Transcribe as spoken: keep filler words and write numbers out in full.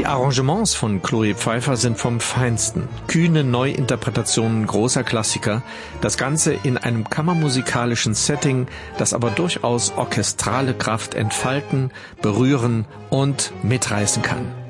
Die Arrangements von Chloe Pfeiffer sind vom Feinsten. Kühne Neuinterpretationen großer Klassiker, das Ganze in einem kammermusikalischen Setting, das aber durchaus orchestrale Kraft entfalten, berühren und mitreißen kann.